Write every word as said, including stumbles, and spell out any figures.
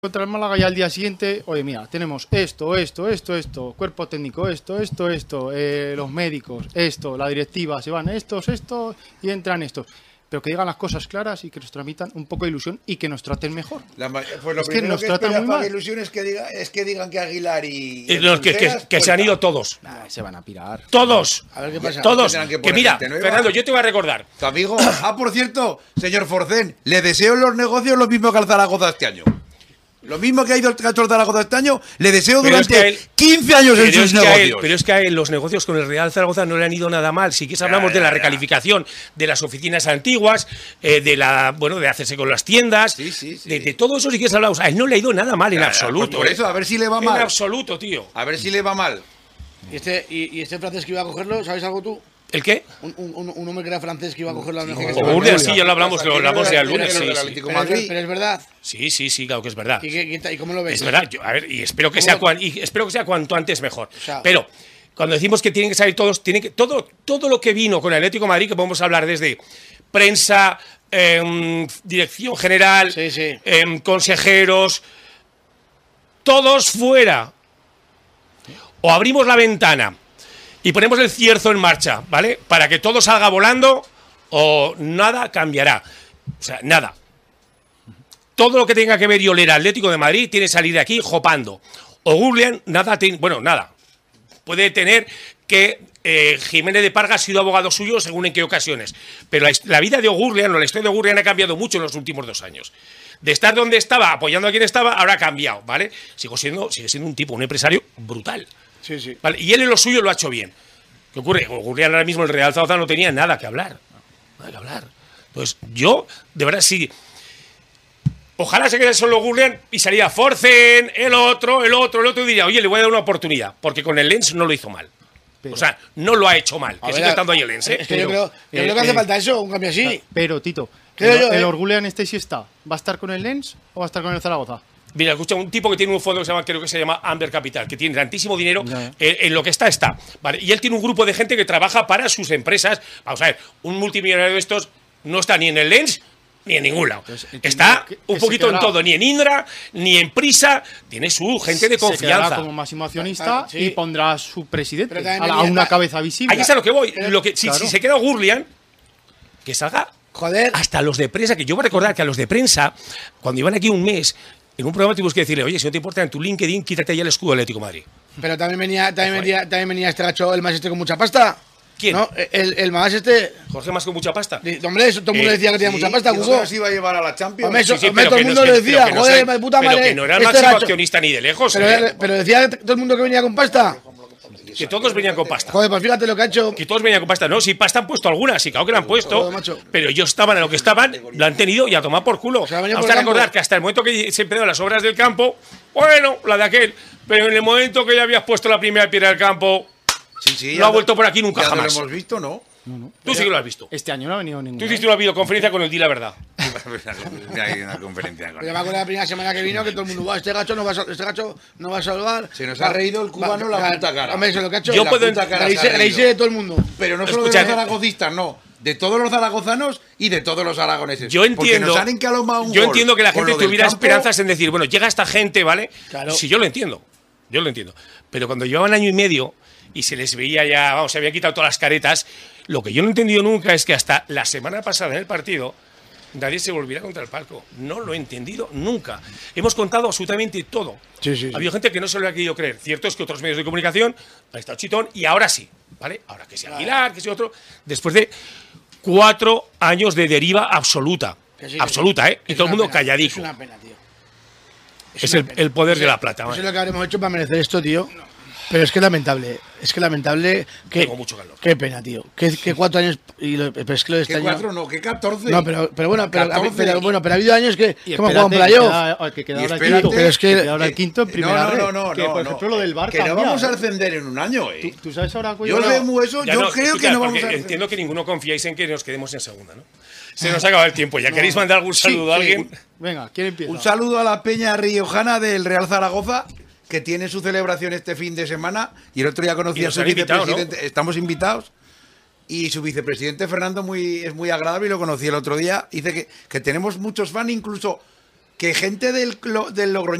Contra el Málaga y al día siguiente, oye, mira, tenemos esto, esto, esto, esto, cuerpo técnico, esto, esto, esto, eh, los médicos, esto, la directiva, se van estos, estos y entran estos. Pero que digan las cosas claras y que nos transmitan un poco de ilusión y que nos traten mejor. La, pues lo es que nos que tratan muy mal. Ilusión es que, diga, es que digan que Aguilar y... y los que, que, que pues se han ido todos. Nah, se van a pirar. Todos. A ver qué pasa. Todos. Que, que mira, Fernando, yo te voy a recordar. Tu amigo... Ah, por cierto, señor Forcén, le deseo en los negocios lo mismo que al Zaragoza este año. Lo mismo que ha ido el Cacho Zaragoza este año, le deseo pero durante es que él, quince años en sus es negocios. Él, pero es que a él los negocios con el Real Zaragoza no le han ido nada mal. Si quieres hablamos ya, ya, de la recalificación ya. de las oficinas antiguas, eh, de la bueno de hacerse con las tiendas, sí, sí, sí. De, de todo eso si quieres hablamos. A él no le ha ido nada mal ya, en absoluto. Pues por eso, a ver si le va mal. En absoluto, tío. A ver si le va mal. ¿Y este, y, y este francés que iba a cogerlo, sabes algo tú? ¿El qué? Un, un, un hombre que era francés que iba a cogerlo a lo mejor. Sí, o Urlia, sí, ya lo hablamos, lo hablamos ya el lunes. Sí, sí. Pero, es, pero es verdad. Sí, sí, sí, claro que es verdad. ¿Y, qué, y cómo lo ves? Es verdad, yo, a ver, y espero que sea cuan, y espero que sea cuanto antes mejor. O sea, pero cuando decimos que tienen que salir todos, tienen que todo, todo lo que vino con el Atlético de Madrid, que podemos hablar desde prensa, eh, dirección general, sí, sí. Eh, consejeros, todos fuera. O abrimos la ventana y ponemos el cierzo en marcha, ¿vale? Para que todo salga volando o nada cambiará. O sea, nada. Todo lo que tenga que ver y oler Atlético de Madrid tiene que salir de aquí jopando. O Gurlian, nada, te, bueno, nada. Puede tener que eh, Jiménez de Parga ha sido abogado suyo según en qué ocasiones. Pero la, la vida de Gurlian o la historia de Gurlian ha cambiado mucho en los últimos dos años. De estar donde estaba, apoyando a quien estaba, ahora ha cambiado, ¿vale? Sigo siendo, sigue siendo un tipo, un empresario brutal. Sí, sí. ¿Vale? Y él en lo suyo lo ha hecho bien. ¿Qué ocurre? Gurlian ahora mismo el Real Zaragoza no tenía nada que hablar. Nada que hablar. Entonces, yo, de verdad, sí. Ojalá se quede solo Gurlian y salía Forcén, el otro, el otro, el otro, y diría, oye, le voy a dar una oportunidad. Porque con el Lens no lo hizo mal. Pero, o sea, no lo ha hecho mal. Que ver, sigue estando ahí el Lens, ¿eh? Es que pero, yo creo, yo eh, creo que hace eh, falta eso, un cambio así. Pero, Tito, creo el, yo, el eh. Orgullian este sí está. ¿Va a estar con el Lens o va a estar con el Zaragoza? Mira, escucha, un tipo que tiene un fondo que se llama, creo que se llama Amber Capital, que tiene tantísimo dinero, eh, en lo que está, está. ¿Vale? Y él tiene un grupo de gente que trabaja para sus empresas. Vamos a ver, un multimillonario de estos no está ni en el Lens ni en ningún lado. Entonces, está que, que un poquito en todo, ni en Indra, ni en Prisa, tiene su gente de confianza. Se como máximo accionista sí. y pondrá su presidente a, venía, a una cabeza visible. Ahí es a lo que voy. Lo que, si, claro. si se queda Gurlian, que salga. Joder. Hasta los de prensa, que yo voy a recordar que a los de prensa, cuando iban aquí un mes, en un programa tuvimos que decirle, oye, si no te importa, en tu LinkedIn, quítate ya el escudo Atlético de Madrid. Pero también venía, también venía, también venía este gacho, el más este con mucha pasta. ¿Quién? ¿No? El, el más este. Jorge más con mucha pasta. Hombre, eso, todo el mundo eh, decía que tenía sí, mucha pasta, Hugo. Se iba a llevar a la Champions. Hombre, eso, sí, sí, hombre, todo el mundo no, lo decía, que no joder, sé, puta pero madre. Que no era el este máximo gacho. accionista ni de lejos. Pero, eh. pero decía todo el mundo que venía con pasta. Que todos venían con pasta. Joder, pues fíjate lo que ha hecho. Que todos venían con pasta. No, si pasta han puesto algunas, sí, claro que la han puesto. Joder, macho. Pero ellos estaban en lo que estaban, lo han tenido y a tomar por culo. O sea, Vamos a recordar campo. que hasta el momento que se empezaron las obras del campo, bueno, la de aquel, pero en el momento que ya habías puesto la primera piedra del campo, sí, sí, no ha vuelto por aquí nunca ya jamás. Lo hemos visto, ¿no? No, no. Tú sí que lo has visto. Este año no ha venido ningún. Tú hiciste una videoconferencia con el Di la Verdad. Hay una conferencia con Yo me acuerdo la primera semana que vino que todo el mundo va, este gacho no va a, este gacho no va a salvar. Se nos ha reído el cubano va, la puta cara. Hombre, eso es lo que ha hecho. Yo la puedo puta cara. Reíse de todo el mundo. Pero no solo Escucha, de los zaragocistas, no. De todos los zaragozanos y de todos los aragoneses. Yo entiendo, nos han encalomado un yo gol entiendo que la gente tuviera campo. esperanzas en decir, bueno, llega esta gente, ¿vale? Claro. Sí, yo lo entiendo. Yo lo entiendo. Pero cuando llevaban año y medio y se les veía ya, vamos, se habían quitado todas las caretas, lo que yo no he entendido nunca es que hasta la semana pasada en el partido nadie se volviera contra el palco. No lo he entendido nunca. Hemos contado absolutamente todo. Sí, sí, sí. Ha habido gente que no se lo ha querido creer. Cierto es que otros medios de comunicación han estado chitón y ahora sí, ¿vale? Ahora que sea Aguilar, que sea otro. Después de cuatro años de deriva absoluta. Que sí, que absoluta, sí. ¿eh? Y todo el mundo pena, calladico. Es una pena, tío. Es, es el, el poder de la plata. Eso es lo que habremos hecho para merecer esto, tío. No. Pero es que es lamentable, es que es lamentable que... Tengo mucho calor. Qué pena, tío. Que, que cuatro años... Y lo, pero es que lo de este ¿Qué año... cuatro no? ¿Qué catorce? No, pero, pero bueno, pero, catorce, pero, bueno, pero ha habido años que, que hemos jugado en playoff. Que queda y ahora espérate, el quinto. Pero es que, que ahora el quinto en primera no, red. no, no, que, no, por ejemplo, no. lo del Barça. Que no vamos a ascender en un año, ¿eh? ¿Tú, tú sabes ahora Yo no, veo eso, yo no, creo escucha, que no vamos a ascender. Entiendo que ninguno confiáis en que nos quedemos en segunda, ¿no? Se nos ha acabado el tiempo. ¿Ya no. queréis mandar algún saludo sí, a alguien? Sí. Venga, ¿quién empieza? Un saludo a la peña riojana del Real Zaragoza, que tiene su celebración este fin de semana, y el otro día conocí a su vicepresidente, invitado, ¿no? Estamos invitados, y su vicepresidente Fernando muy, es muy agradable, y lo conocí el otro día. Dice que, que tenemos muchos fans, incluso que gente del, del Logroñés